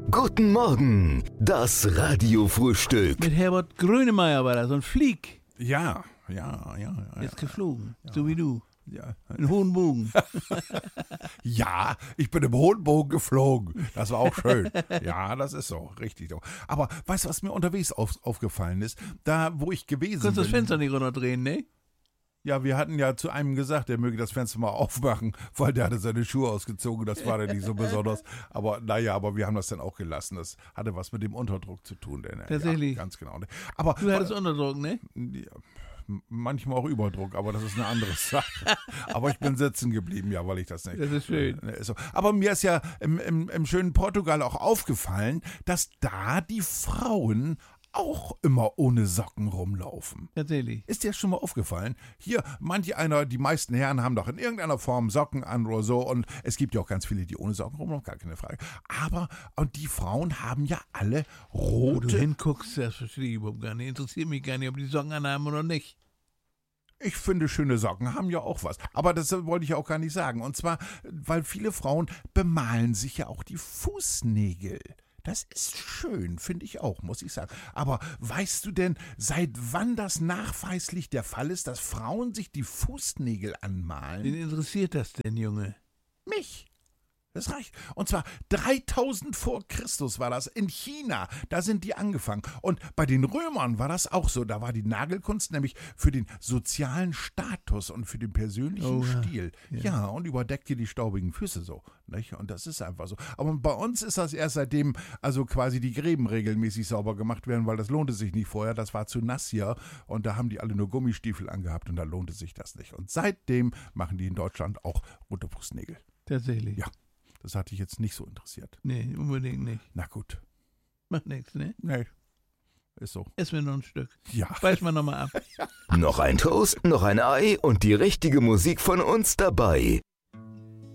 Guten Morgen, das Radiofrühstück. Mit Herbert Grönemeyer war das, so ein Flieg. Ja. Jetzt geflogen, so wie du. Ja. Einen hohen Bogen. Ja, ich bin im hohen Bogen geflogen. Das war auch schön. Ja, das ist so, richtig so. Aber weißt du, was mir unterwegs aufgefallen ist? Da, wo ich gewesen Kannst bin. das Fenster nicht runterdrehen, ne? Ja, wir hatten ja zu einem gesagt, der möge das Fenster mal aufmachen, weil der hatte seine Schuhe ausgezogen. Das war dann nicht so besonders. Aber naja, wir haben das dann auch gelassen. Das hatte was mit dem Unterdruck zu tun. Denn, Tatsächlich? Ja, ganz genau. Aber, Du hattest Unterdruck, ne? ja, manchmal auch Überdruck, aber das ist eine andere Sache. Aber ich bin sitzen geblieben, ja, weil ich das nicht. Das ist schön. So. Aber mir ist ja im schönen Portugal auch aufgefallen, dass da die Frauen auch immer ohne Socken rumlaufen. Tatsächlich. Ist dir schon mal aufgefallen? Hier, die meisten Herren haben doch in irgendeiner Form Socken an oder so und es gibt ja auch ganz viele, die ohne Socken rumlaufen, gar keine Frage. Und die Frauen haben ja alle Wo du rote... hinguckst, das verstehe ich überhaupt gar nicht. Interessiert mich gar nicht, ob die Socken anhaben oder nicht. Ich finde, schöne Socken haben ja auch was. Aber das wollte ich ja auch gar nicht sagen. Und zwar, weil viele Frauen bemalen sich ja auch die Fußnägel. Das ist schön, finde ich auch, muss ich sagen. Aber weißt du denn, seit wann das nachweislich der Fall ist, dass Frauen sich die Fußnägel anmalen? Wen interessiert das denn, Junge? Mich. Das reicht. Und zwar 3000 vor Christus war das in China. Da sind die angefangen. Und bei den Römern war das auch so. Da war die Nagelkunst nämlich für den sozialen Status und für den persönlichen Stil. Ja, und überdeckte die staubigen Füße so. Nicht? Und das ist einfach so. Aber bei uns ist das erst seitdem also quasi die Gräben regelmäßig sauber gemacht werden, weil das lohnte sich nicht vorher. Das war zu nass hier. Und da haben die alle nur Gummistiefel angehabt und da lohnte sich das nicht. Und seitdem machen die in Deutschland auch rote Fußnägel. Tatsächlich. Ja. Das hat dich jetzt nicht so interessiert. Nee, unbedingt nicht. Na gut. Macht nichts, ne? Nee, ist so. Essen wir noch ein Stück. Ja. Beiß mal nochmal ab. Noch ein Toast, noch ein Ei und die richtige Musik von uns dabei.